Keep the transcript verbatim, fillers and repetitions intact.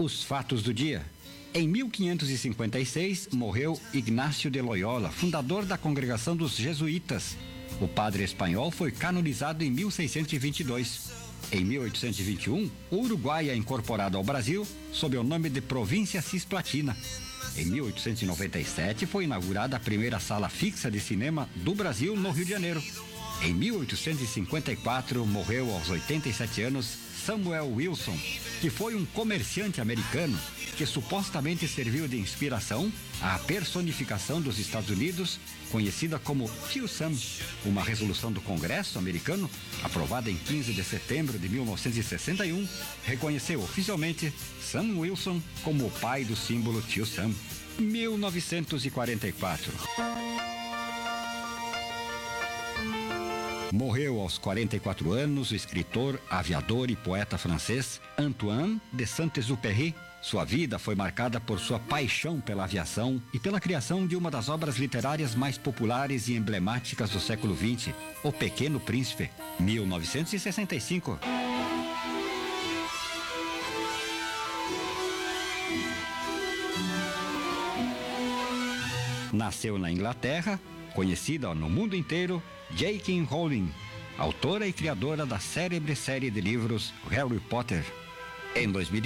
Os fatos do dia. Em mil quinhentos e cinquenta e seis, morreu Ignácio de Loyola, fundador da Congregação dos Jesuítas. O padre espanhol foi canonizado em mil seiscentos e vinte e dois. Em mil oitocentos e vinte e um, o Uruguai é incorporado ao Brasil sob o nome de Província Cisplatina. Em mil oitocentos e noventa e sete, foi inaugurada a primeira sala fixa de cinema do Brasil no Rio de Janeiro. Em mil oitocentos e cinquenta e quatro, morreu aos oitenta e sete anos Samuel Wilson, que foi um comerciante americano que supostamente serviu de inspiração à personificação dos Estados Unidos, conhecida como Tio Sam. Uma resolução do Congresso americano, aprovada em quinze de setembro de mil novecentos e sessenta e um, reconheceu oficialmente Sam Wilson como o pai do símbolo Tio Sam. mil novecentos e quarenta e quatro. Morreu aos quarenta e quatro anos o escritor, aviador e poeta francês Antoine de Saint-Exupéry. Sua vida foi marcada por sua paixão pela aviação e pela criação de uma das obras literárias mais populares e emblemáticas do século vinte, O Pequeno Príncipe, mil novecentos e sessenta e cinco. Nasceu na Inglaterra, conhecida no mundo inteiro, J K Rowling, autora e criadora da célebre série de livros Harry Potter. Em dois mil